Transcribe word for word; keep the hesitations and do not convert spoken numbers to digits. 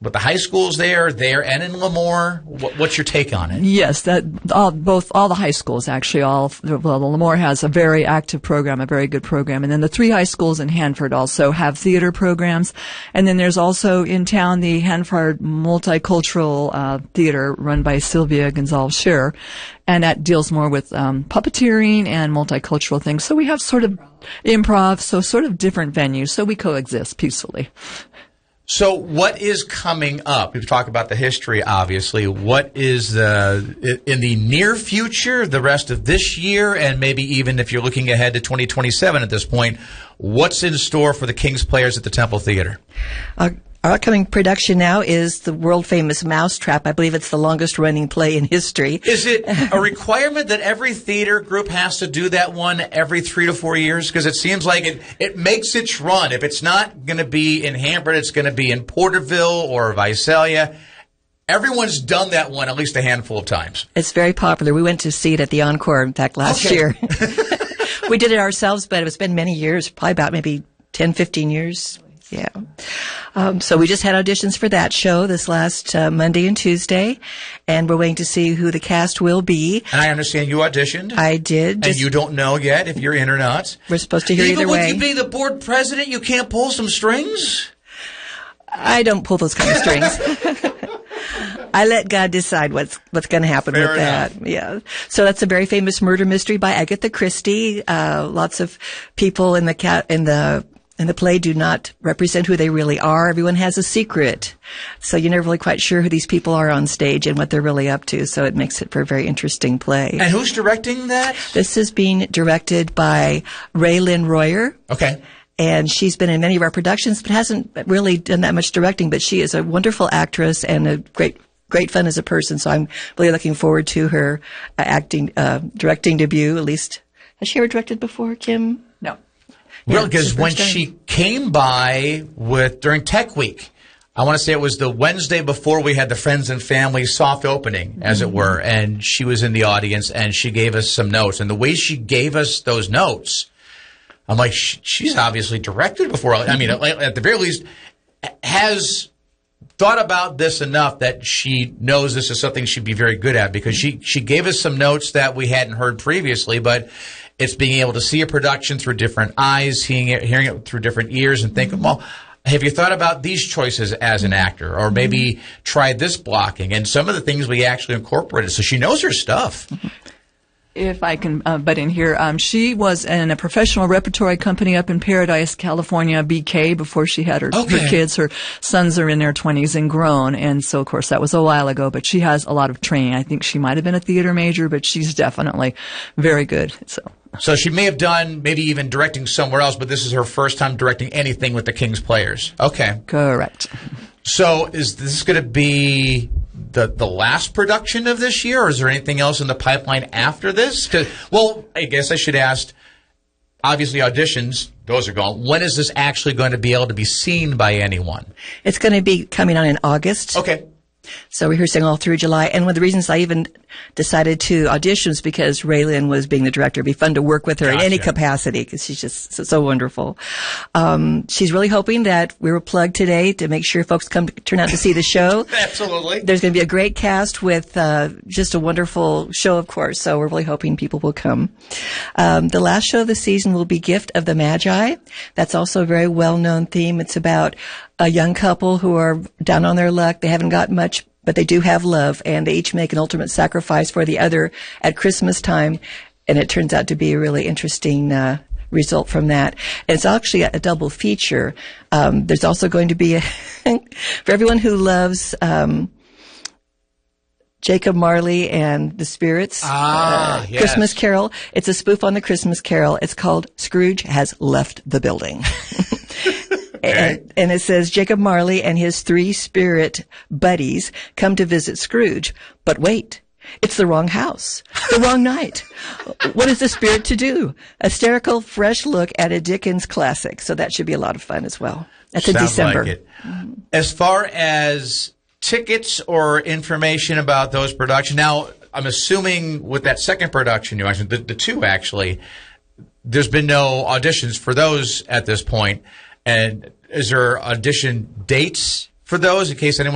with the high schools there, there and in Lemoore. What, what's your take on it? Yes, that all, both all the high schools actually. All well, Lemoore has a very active program, a very good program, and then the three high schools in Hanford also have theater programs. And then there's also in town the Hanford Multicultural uh, Theater run by Sylvia Gonzalez Scherer, and that deals more with um, puppeteering and multicultural things. So we have sort of improv, so sort of different venues, so we coexist peacefully. So what is coming up? We've talked about the history, obviously. What is the, in the near future, the rest of this year, and maybe even if you're looking ahead to twenty twenty-seven at this point, what's in store for the King's Players at the Temple Theater? Uh, Our upcoming production now is the world-famous Mousetrap. I believe it's the longest-running play in history. Is it a requirement that every theater group has to do that one every three to four years? Because it seems like it, it makes its run. If it's not going to be in Hanford, it's going to be in Porterville or Visalia. Everyone's done that one at least a handful of times. It's very popular. We went to see it at the Encore, in fact, last Okay. year. We did it ourselves, but it's been many years, probably about maybe ten, fifteen years. Yeah. Um, so we just had auditions for that show this last uh, Monday and Tuesday, and we're waiting to see who the cast will be. And I understand you auditioned. I did. And Just, you don't know yet if you're in or not. we're supposed to hear Even either with way. you being the board president, you can't pull some strings? I don't pull those kind of strings. I let God decide what's what's going to happen Fair with enough. that. Yeah. So that's a very famous murder mystery by Agatha Christie. Uh, lots of people in the cat in the in the play do not represent who they really are. Everyone has a secret, so you're never really quite sure who these people are on stage and what they're really up to. So it makes it for a very interesting play. And who's directing that? This is being directed by Ray Lynn Royer. Okay. And she's been in many of our productions, but hasn't really done that much directing. But she is a wonderful actress and a great, great fun as a person. So I'm really looking forward to her uh, acting, uh, directing debut. At least, has she ever directed before, Kim? No. Really, Yeah, because it's her when first time. she came by with during Tech Week, I want to say it was the Wednesday before we had the Friends and Family soft opening, as it were, and she was in the audience and she gave us some notes. And the way she gave us those notes, I'm like, sh- she's obviously directed before. I mean, at, at the very least, has thought about this enough that she knows this is something she'd be very good at, because she, she gave us some notes that we hadn't heard previously, but it's being able to see a production through different eyes, hearing it, hearing it through different ears, and think, well, have you thought about these choices as an actor? Or maybe try this blocking? And some of the things we actually incorporated. So she knows her stuff. If I can uh, butt in here, um, she was in a professional repertory company up in Paradise, California, B K, before she had her, Okay. her kids. Her sons are in their twenties and grown, and so, of course, that was a while ago, but she has a lot of training. I think she might have been a theater major, but she's definitely very good. So, So she may have done maybe even directing somewhere else, but this is her first time directing anything with the King's Players. Okay. correct. So is this going to be the the last production of this year, or is there anything else in the pipeline after this? 'Cause, well, I guess I should ask, obviously auditions, those are gone. When is this actually going to be able to be seen by anyone? It's going to be coming on in August. Okay. So we're rehearsing all through July. And one of the reasons I even decided to audition was because Raylyn was being the director. It'd be fun to work with her in any Gotcha. capacity because she's just so, so wonderful. Um, she's really hoping that we were plugged today to make sure folks come turn out to see the show. Absolutely. There's going to be a great cast with uh, just a wonderful show, of course. So we're really hoping people will come. Um, the last show of the season will be Gift of the Magi. That's also a very well-known theme. It's about a young couple who are down on their luck. They haven't got much, but they do have love, and they each make an ultimate sacrifice for the other at Christmas time. And it turns out to be a really interesting uh, result from that. And it's actually a, a double feature. Um, there's also going to be a for everyone who loves um, Jacob Marley and the Spirits Ah, uh, yes. Christmas Carol. It's a spoof on the Christmas Carol. It's called Scrooge Has Left the Building. And, and it says Jacob Marley and his three spirit buddies come to visit Scrooge. But wait, it's the wrong house, the wrong night. What is the spirit to do? A hysterical, fresh look at a Dickens classic. So that should be a lot of fun as well. That's in Sounds December. like it. As far as tickets or information about those productions, now I'm assuming with that second production you mentioned, the, the two actually, there's been no auditions for those at this point. And is there audition dates for those in case anyone